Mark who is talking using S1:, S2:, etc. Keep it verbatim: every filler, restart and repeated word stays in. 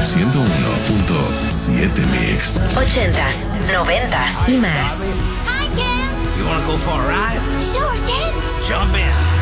S1: ciento uno punto siete Mix.
S2: Ochentas, noventas y más.
S3: Hi, Ken.
S4: You wanna go for a ride?
S3: Sure, Ken.
S4: Jump in.